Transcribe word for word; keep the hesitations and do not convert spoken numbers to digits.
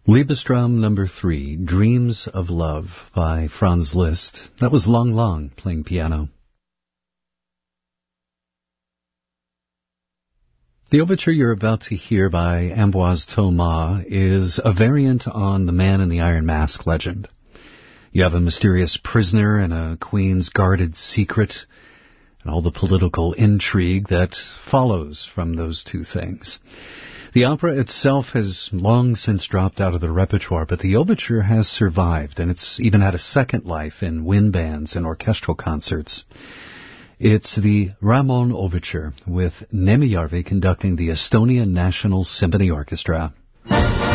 Liebestraum number three, Dreams of Love by Franz Liszt. That was Lang Lang playing piano. The overture you're about to hear by Ambroise Thomas is a variant on the Man in the Iron Mask legend. You have a mysterious prisoner and a queen's guarded secret, and all the political intrigue that follows from those two things. The opera itself has long since dropped out of the repertoire, but the overture has survived, and it's even had a second life in wind bands and orchestral concerts. It's the Ramon Overture, with Nemi Järvi conducting the Estonian National Symphony Orchestra.